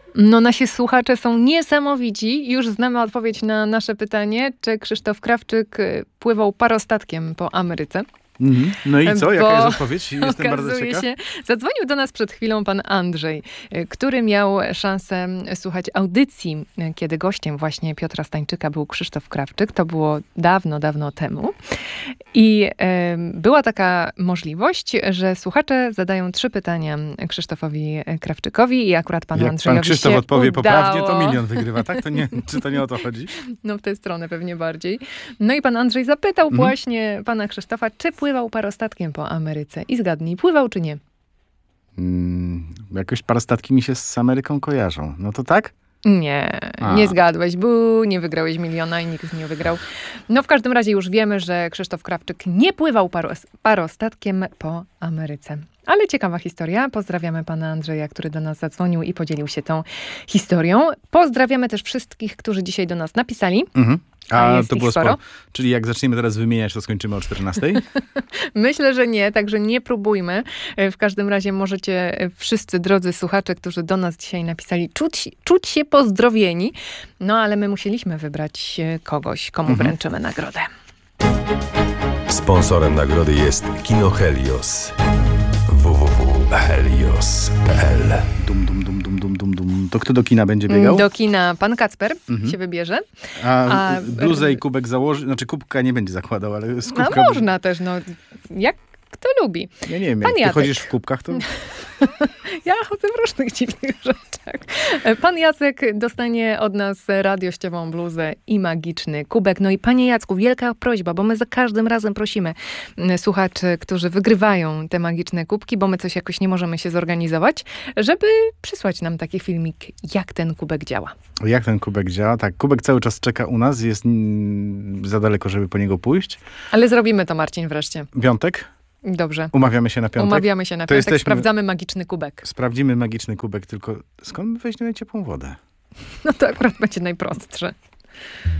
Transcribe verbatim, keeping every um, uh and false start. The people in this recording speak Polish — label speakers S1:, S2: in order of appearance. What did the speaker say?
S1: No nasi słuchacze są niesamowici. Już znamy odpowiedź na nasze pytanie, czy Krzysztof Krawczyk pływał parostatkiem po Ameryce.
S2: Mhm. No i co? Jaka
S1: Bo
S2: jest odpowiedź? Jestem bardzo
S1: okazuje
S2: ciekaw.
S1: się, zadzwonił do nas przed chwilą pan Andrzej, który miał szansę słuchać audycji, kiedy gościem właśnie Piotra Stańczyka był Krzysztof Krawczyk. To było dawno, dawno temu. I e, była taka możliwość, że słuchacze zadają trzy pytania Krzysztofowi Krawczykowi i akurat panu
S2: Jak
S1: Andrzejowi
S2: pan Krzysztof
S1: się
S2: odpowie
S1: udało.
S2: poprawnie, to milion wygrywa, tak? To nie, czy to nie o to chodzi?
S1: No w tę stronę pewnie bardziej. No i pan Andrzej zapytał
S2: Mhm.
S1: właśnie pana Krzysztofa, czy pływał parostatkiem po Ameryce. I zgadnij, pływał czy nie?
S2: Mm, jakoś parostatki mi się z Ameryką kojarzą. No to tak?
S1: Nie,
S2: A.
S1: nie zgadłeś, bu, nie wygrałeś miliona i nikt nie wygrał. No w każdym razie już wiemy, że Krzysztof Krawczyk nie pływał paros, parostatkiem po Ameryce. Ale ciekawa historia. Pozdrawiamy pana Andrzeja, który do nas zadzwonił i podzielił się tą historią. Pozdrawiamy też wszystkich, którzy dzisiaj do nas napisali.
S2: Mhm.
S1: A
S2: A,
S1: jest
S2: to
S1: ich
S2: było
S1: sporo.
S2: sporo. Czyli jak zaczniemy teraz wymieniać, to skończymy o czternastej?
S1: Myślę, że nie, także nie próbujmy. W każdym razie możecie wszyscy, drodzy słuchacze, którzy do nas dzisiaj napisali, czuć, czuć się pozdrowieni. No ale my musieliśmy wybrać kogoś, komu
S2: Mhm.
S1: wręczymy nagrodę.
S3: Sponsorem nagrody jest Kino Helios. w w w kropka helios kropka p l.
S2: Dum, dum, dum, dum, dum, dum, dum. To kto do kina będzie biegał?
S1: Do kina pan Kacper
S2: Mhm.
S1: się wybierze.
S2: A,
S1: a-
S2: bluzę i kubek założy, znaczy kubka nie będzie zakładał, ale z
S1: No
S2: kubka...
S1: można też, no jak kto lubi.
S2: Ja nie wiem,
S1: Pan
S2: jak ty
S1: Jacek.
S2: chodzisz w kubkach, to...
S1: Ja chodzę w różnych dziwnych rzeczach. Pan Jacek dostanie od nas radiościową bluzę i magiczny kubek. No i panie Jacku, wielka prośba, bo my za każdym razem prosimy słuchaczy, którzy wygrywają te magiczne kubki, bo my coś jakoś nie możemy się zorganizować, żeby przysłać nam taki filmik, jak ten kubek działa.
S2: Jak ten kubek działa? Tak, kubek cały czas czeka u nas, jest mm, za daleko, żeby po niego pójść.
S1: Ale zrobimy to, Marcin, wreszcie.
S2: Piątek?
S1: Dobrze.
S2: Umawiamy się na piątek?
S1: Umawiamy się na
S2: To
S1: piątek,
S2: jesteśmy-
S1: sprawdzamy magiczny kubek.
S2: Sprawdzimy magiczny kubek, tylko skąd my weźmiemy ciepłą wodę?
S1: No to akurat będzie najprostsze.